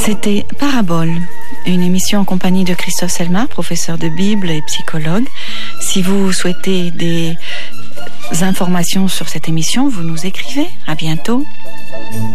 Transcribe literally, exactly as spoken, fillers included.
C'était Parabole, une émission en compagnie de Christophe Selmar, professeur de Bible et psychologue. Si vous souhaitez des informations sur cette émission, vous nous écrivez. À bientôt.